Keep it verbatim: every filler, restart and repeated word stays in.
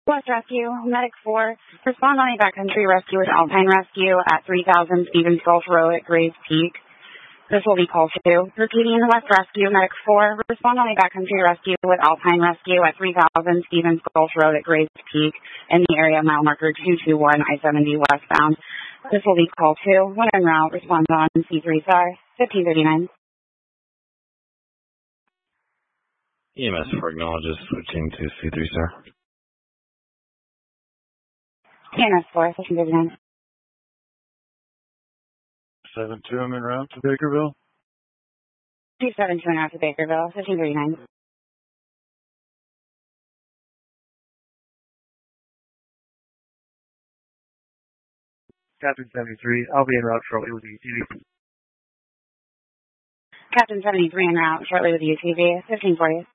West Rescue, Medic four, respond on a backcountry rescue with Alpine Rescue at three thousand Stevens Gulch Road at Grays Peak. This will be call two. Repeating, West Rescue, Medic four, respond on a backcountry rescue with Alpine Rescue at three thousand Stevens Gulch Road at Grays Peak in the area mile marker two two one I seventy westbound. This will be call two. When en route, respond on C three star, fifteen thirty-nine. E M S four acknowledges switching to C three star. E M S four, fifteen thirty-nine. seven two, I'm en route to Bakerville. two seven two en route to Bakerville, fifteen thirty-nine. Captain seventy-three, I'll be en route shortly with the U T V. Captain seventy-three en route shortly with the U T V, fifteen forty.